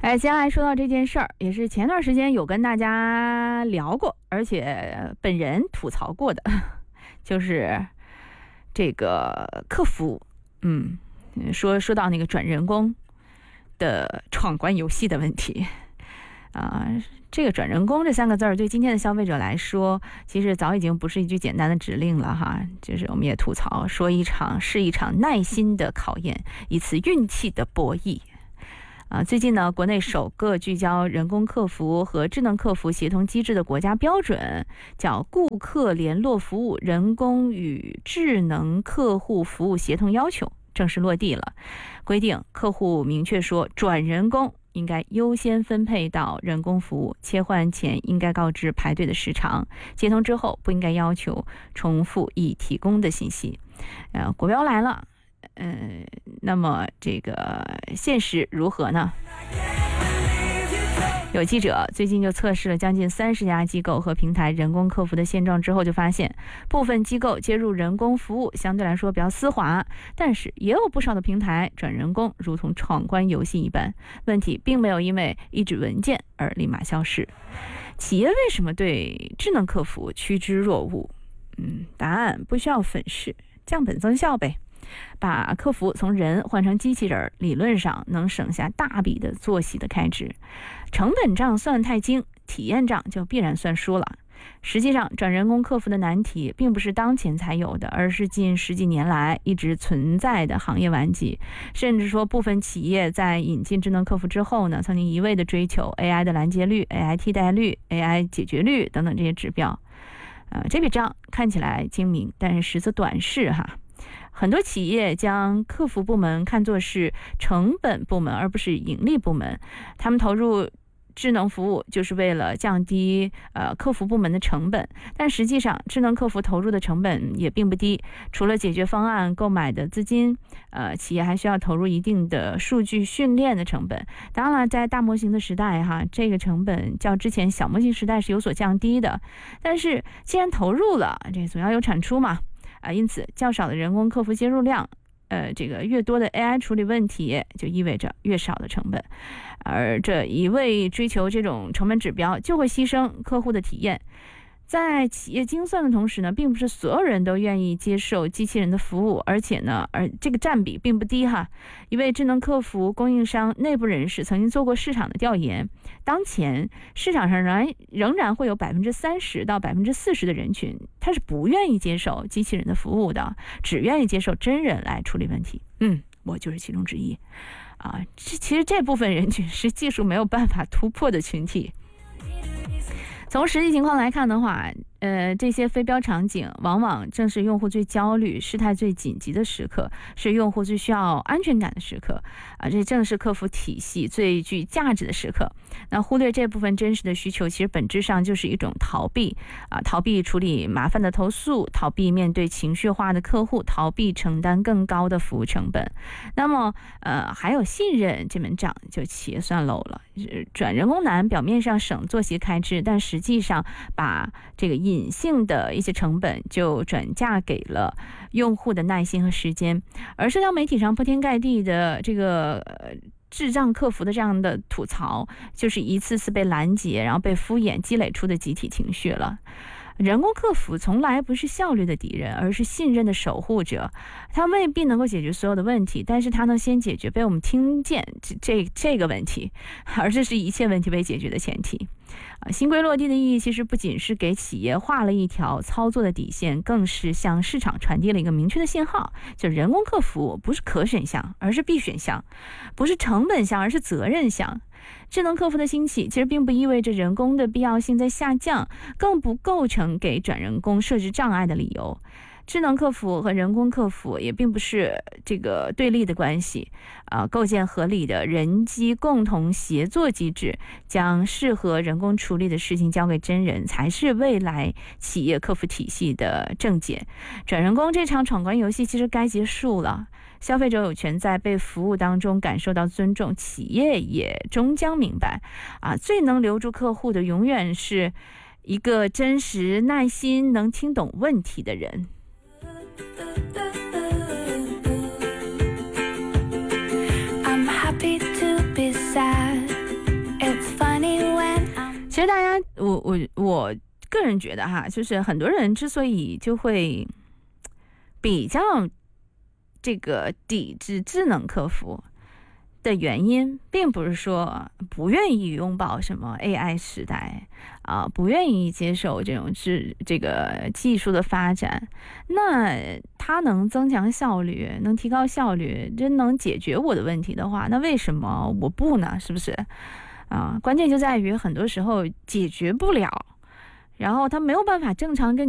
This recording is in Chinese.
接下来说到这件事儿，也是前段时间有跟大家聊过，而且本人吐槽过的，就是这个客服，说到那个转人工的闯关游戏的问题。这个转人工这3个字儿对今天的消费者来说，其实早已经不是一句简单的指令了哈。就是我们也吐槽说，是一场耐心的考验，一次运气的博弈。最近呢，国内首个聚焦人工客服和智能客服协同机制的国家标准，叫《顾客联络服务人工与智能客户服务协同要求》正式落地了，规定客户明确说，转人工应该优先分配到人工服务，切换前应该告知排队的时长，接通之后不应该要求重复已提供的信息。国标来了，那么这个现实如何呢？有记者最近就测试了将近30家机构和平台人工客服的现状之后，就发现部分机构接入人工服务相对来说比较丝滑，但是也有不少的平台转人工如同闯关游戏一般，问题并没有因为一纸文件而立马消失。企业为什么对智能客服趋之若鹜？答案不需要粉饰，降本增效呗。把客服从人换成机器人，理论上能省下大笔的作息的开支，成本账算太精，体验账就必然算输了。实际上，转人工客服的难题并不是当前才有的，而是近10几年来一直存在的行业顽疾。甚至说，部分企业在引进智能客服之后呢，曾经一味的追求 AI 的拦截率、AI 替代率、AI 解决率等等这些指标。这笔账看起来精明，但是实则短视哈。很多企业将客服部门看作是成本部门，而不是盈利部门。他们投入智能服务就是为了降低客服部门的成本，但实际上智能客服投入的成本也并不低。除了解决方案购买的资金，企业还需要投入一定的数据训练的成本。当然了，在大模型的时代哈，这个成本较之前小模型时代是有所降低的。但是既然投入了，这总要有产出嘛。因此较少的人工客服接入量，这个越多的 AI 处理问题，就意味着越少的成本，而这一味追求这种成本指标，就会牺牲客户的体验。在企业精算的同时呢，并不是所有人都愿意接受机器人的服务，而且呢，这个占比并不低哈。一位智能客服供应商内部人士曾经做过市场的调研，当前市场上仍然会有30%到40%的人群，他是不愿意接受机器人的服务的，只愿意接受真人来处理问题。我就是其中之一其实这部分人群是技术没有办法突破的群体。从实际情况来看的话，这些非标场景往往正是用户最焦虑、事态最紧急的时刻，是用户最需要安全感的时刻这正是客服体系最具价值的时刻。那忽略这部分真实的需求，其实本质上就是一种逃避逃避处理麻烦的投诉，逃避面对情绪化的客户，逃避承担更高的服务成本。那么还有信任这门账就企业算漏了。转人工难，表面上省作息开支，但实际上把这个隐性的一些成本就转嫁给了用户的耐心和时间。而社交媒体上铺天盖地的这个智障客服的这样的吐槽，就是一次次被拦截，然后被敷衍积累出的集体情绪了。人工客服从来不是效率的敌人，而是信任的守护者。它未必能够解决所有的问题，但是它能先解决被我们听见这个问题，而这是一切问题被解决的前提。新规落地的意义其实不仅是给企业画了一条操作的底线，更是向市场传递了一个明确的信号，就人工客服不是可选项，而是必选项；不是成本项，而是责任项。智能客服的兴起其实并不意味着人工的必要性在下降，更不构成给转人工设置障碍的理由。智能客服和人工客服也并不是这个对立的关系构建合理的人机共同协作机制，将适合人工处理的事情交给真人，才是未来企业客服体系的正解。转人工这场闯关游戏其实该结束了，消费者有权在被服务当中感受到尊重，企业也终将明白最能留住客户的永远是一个真实、耐心、能听懂问题的人。 I'm happy to be sad 我个人觉得哈，就是很多人之所以就会比较这个抵制智能客服的原因，并不是说不愿意拥抱什么 AI 时代不愿意接受这个技术的发展。那它能增强效率，能提高效率，真能解决我的问题的话，那为什么我不呢？是不是关键就在于很多时候解决不了，然后它没有办法正常跟